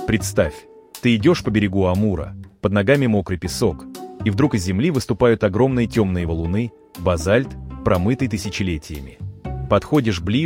Представь, ты идешь по берегу Амура, под ногами мокрый песок, и вдруг из земли выступают огромные темные валуны, базальт, промытый тысячелетиями. Подходишь ближе,